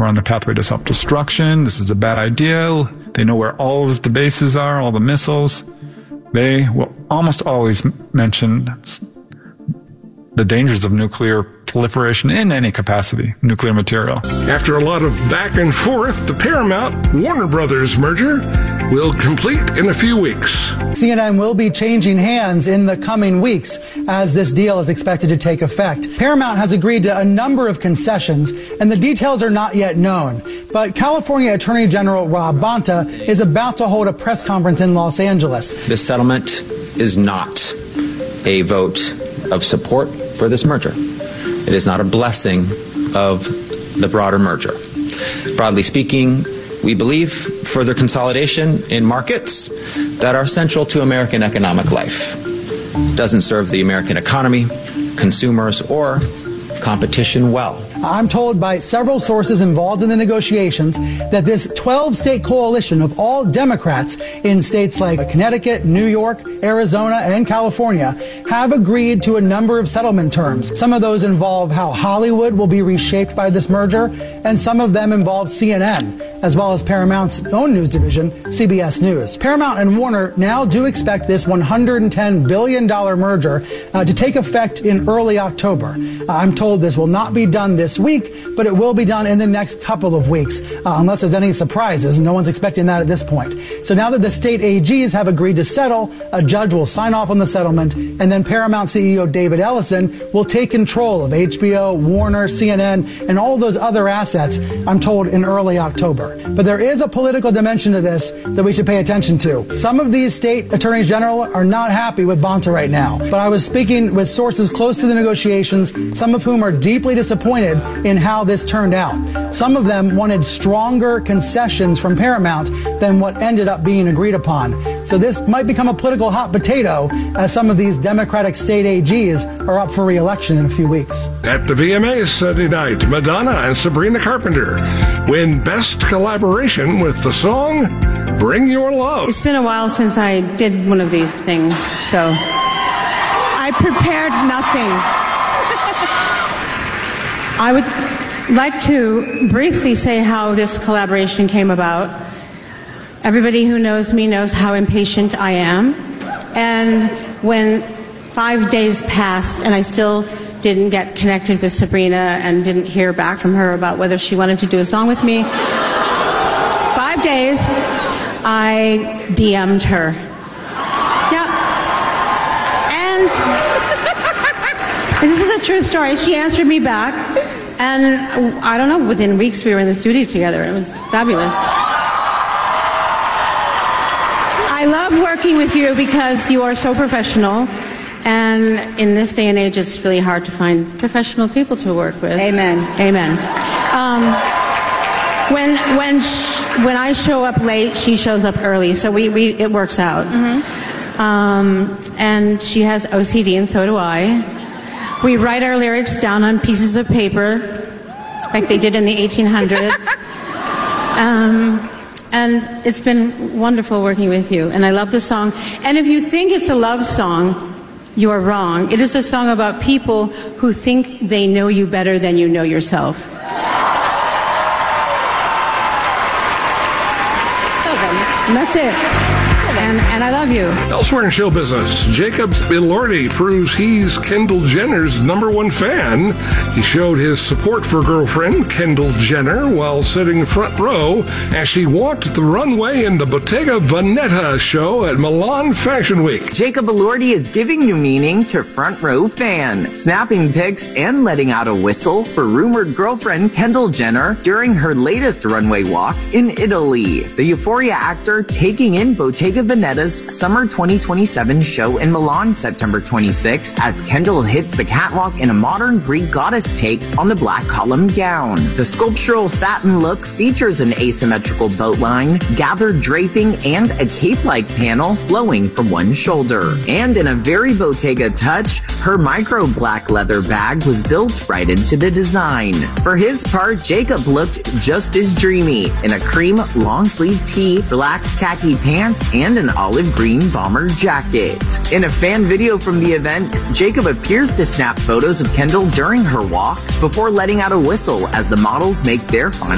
We're on the pathway to self-destruction. This is a bad idea. They know where all of the bases are, all the missiles. They will almost always mention the dangers of nuclear proliferation in any capacity, nuclear material. After a lot of back and forth, the Paramount-Warner Brothers merger will complete in a few weeks. CNN will be changing hands in the coming weeks as this deal is expected to take effect. Paramount has agreed to a number of concessions, and the details are not yet known. But California Attorney General Rob Bonta is about to hold a press conference in Los Angeles. This settlement is not a vote of support for this merger. It is not a blessing of the broader merger. Broadly speaking, we believe further consolidation in markets that are central to American economic life. Doesn't serve the American economy, consumers, or competition well. I'm told by several sources involved in the negotiations that this 12-state coalition of all Democrats in states like Connecticut, New York, Arizona, and California have agreed to a number of settlement terms. Some of those involve how Hollywood will be reshaped by this merger, and some of them involve CNN, as well as Paramount's own news division, CBS News. Paramount and Warner now do expect this $110 billion merger to take effect in early October. I'm told this will not be done this week, but it will be done in the next couple of weeks, unless there's any surprises. No one's expecting that at this point. So now that the state AGs have agreed to settle, a judge will sign off on the settlement, and then Paramount CEO David Ellison will take control of HBO, Warner, CNN, and all those other assets, I'm told, in early October. But there is a political dimension to this that we should pay attention to. Some of these state attorneys general are not happy with Bonta right now, but I was speaking with sources close to the negotiations, some of whom are deeply disappointed in how this turned out. Some of them wanted stronger concessions from Paramount than what ended up being agreed upon. So this might become a political hot potato as some of these Democratic state AGs are up for re-election in a few weeks. At the VMAs Sunday night, Madonna and Sabrina Carpenter win Best Collaboration with the song Bring Your Love. It's been a while since I did one of these things, so I prepared nothing. I would like to briefly say how this collaboration came about. Everybody who knows me knows how impatient I am. And when 5 days passed and I still didn't get connected with Sabrina and didn't hear back from her about whether she wanted to do a song with me, 5 days, I DM'd her. Yeah. And this is a true story. She answered me back, and I don't know, within weeks we were in the studio together. It was fabulous. I love working with you because you are so professional, and in this day and age it's really hard to find professional people to work with. Amen. Amen. When I show up late, she shows up early, so it works out. Mm-hmm. And she has OCD, and so do I. We write our lyrics down on pieces of paper, like they did in the 1800s. And it's been wonderful working with you, and I love the song. And if you think it's a love song, you are wrong. It is a song about people who think they know you better than you know yourself. And that's it. And I love you. Elsewhere in show business, Jacob Elordi proves he's Kendall Jenner's #1 fan. He showed his support for girlfriend Kendall Jenner while sitting front row as she walked the runway in the Bottega Veneta show at Milan Fashion Week. Jacob Elordi is giving new meaning to front row fan, snapping pics and letting out a whistle for rumored girlfriend Kendall Jenner during her latest runway walk in Italy. The Euphoria actor taking in Bottega Veneta's Summer 2027 show in Milan September 26 as Kendall hits the catwalk in a modern Greek goddess take on the black column gown. The sculptural satin look features an asymmetrical boat line, gathered draping, and a cape-like panel flowing from one shoulder. And in a very Bottega touch, her micro black leather bag was built right into the design. For his part, Jacob looked just as dreamy in a cream long-sleeve tee, relaxed khaki pants, and an olive green bomber jacket. In a fan video from the event, Jacob appears to snap photos of Kendall during her walk before letting out a whistle as the models make their final